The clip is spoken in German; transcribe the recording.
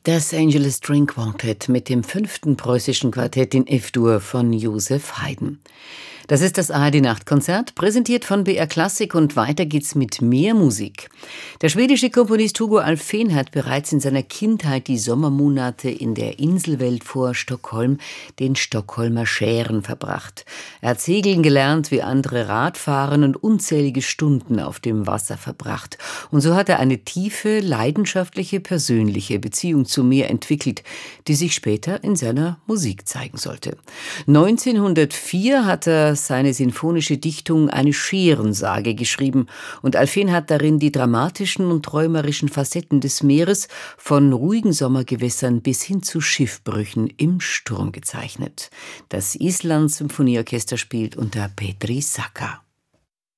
Das Angeles String Quartet mit dem 5. preußischen Quartett in F-Dur von Joseph Haydn. Das ist das ARD-Nachtkonzert, präsentiert von BR Klassik, und weiter geht's mit mehr Musik. Der schwedische Komponist Hugo Alfvén hat bereits in seiner Kindheit die Sommermonate in der Inselwelt vor Stockholm, den Stockholmer Schären, verbracht. Er hat segeln gelernt, wie andere Radfahren, und unzählige Stunden auf dem Wasser verbracht. Und so hat er eine tiefe, leidenschaftliche, persönliche Beziehung zum Meer entwickelt, die sich später in seiner Musik zeigen sollte. 1904 hat er seine sinfonische Dichtung »Eine Schärensage« geschrieben, und Alfvén hat darin die dramatischen und träumerischen Facetten des Meeres von ruhigen Sommergewässern bis hin zu Schiffbrüchen im Sturm gezeichnet. Das Islands Symphonieorchester spielt unter Petri Saka.